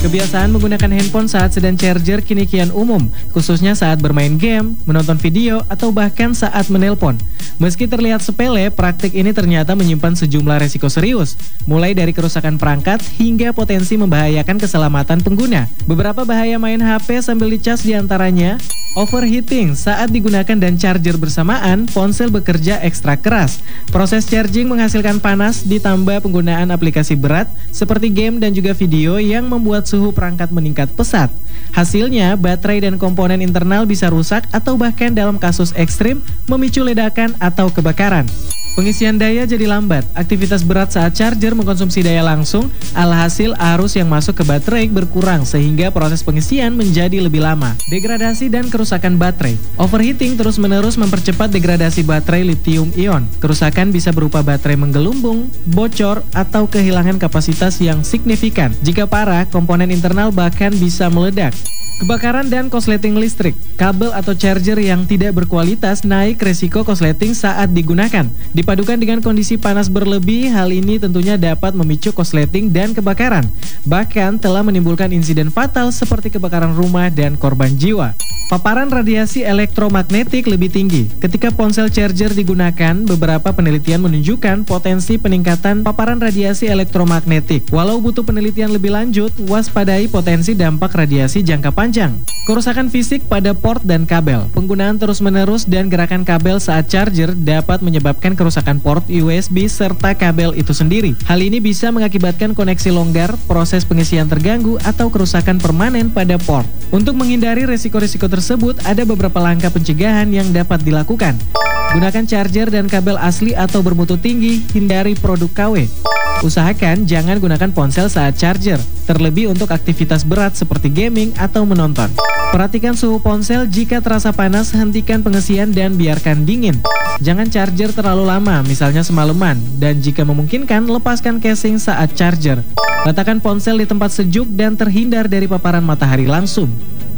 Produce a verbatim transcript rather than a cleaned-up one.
Kebiasaan menggunakan handphone saat sedang charger kini kian umum, khususnya saat bermain game, menonton video, atau bahkan saat menelpon. Meski terlihat sepele, praktik ini ternyata menyimpan sejumlah resiko serius, mulai dari kerusakan perangkat hingga potensi membahayakan keselamatan pengguna. Beberapa bahaya main H P sambil dicas diantaranya, overheating. Saat digunakan dan charger bersamaan, ponsel bekerja ekstra keras. Proses charging menghasilkan panas ditambah penggunaan aplikasi berat seperti game dan juga video yang membuat suhu perangkat meningkat pesat. Hasilnya, baterai dan komponen internal bisa rusak atau bahkan dalam kasus ekstrim memicu ledakan atau kebakaran. Pengisian daya jadi lambat. Aktivitas berat saat charger mengkonsumsi daya langsung, alhasil arus yang masuk ke baterai berkurang sehingga proses pengisian menjadi lebih lama. Degradasi dan kerusakan baterai. Overheating terus-menerus mempercepat degradasi baterai lithium ion. Kerusakan bisa berupa baterai menggelumbung, bocor, atau kehilangan kapasitas yang signifikan. Jika parah, komponen internal bahkan bisa meledak. Kebakaran dan korsleting listrik. Kabel atau charger yang tidak berkualitas naik resiko korsleting saat digunakan. Dipadukan dengan kondisi panas berlebih, hal ini tentunya dapat memicu korsleting dan kebakaran. Bahkan telah menimbulkan insiden fatal seperti kebakaran rumah dan korban jiwa. Paparan radiasi elektromagnetik lebih tinggi. Ketika ponsel charger digunakan, beberapa penelitian menunjukkan potensi peningkatan paparan radiasi elektromagnetik. Walau butuh penelitian lebih lanjut, waspadai potensi dampak radiasi jangka panjang. Kerusakan fisik pada port dan kabel. Penggunaan terus-menerus dan gerakan kabel saat charger dapat menyebabkan kerusakan port U S B serta kabel itu sendiri. Hal ini bisa mengakibatkan koneksi longgar, proses pengisian terganggu, atau kerusakan permanen pada port. Untuk menghindari resiko-resiko tersebut, ada beberapa langkah pencegahan yang dapat dilakukan. Gunakan charger dan kabel asli atau bermutu tinggi, hindari produk K W. Usahakan jangan gunakan ponsel saat charger, terlebih untuk aktivitas berat seperti gaming atau menonton. Perhatikan suhu ponsel, jika terasa panas, hentikan pengisian dan biarkan dingin. Jangan charger terlalu lama, misalnya semalaman, dan jika memungkinkan, lepaskan casing saat charger. Letakkan ponsel di tempat sejuk dan terhindar dari paparan matahari langsung.